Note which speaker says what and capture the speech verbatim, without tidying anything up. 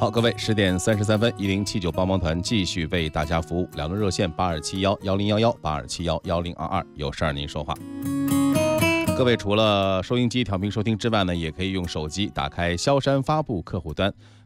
Speaker 1: 好，各位，十点三十三分，一零七九帮帮团继续为大家服务，两个热线八二七幺幺零幺幺八二七幺幺零二二，有事儿您说话。各位除了收音机调频收听之外呢，也可以用手机打开萧山发布客户端，